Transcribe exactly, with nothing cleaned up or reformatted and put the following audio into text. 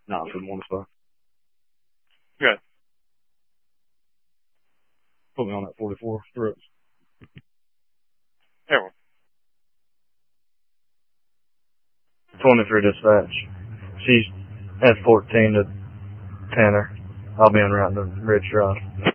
No, for one spot. Good. Put me on that forty-four. Brooks. There we twenty-three dispatch. She's at fourteen to Tanner. I'll be en route to Ridge Drive.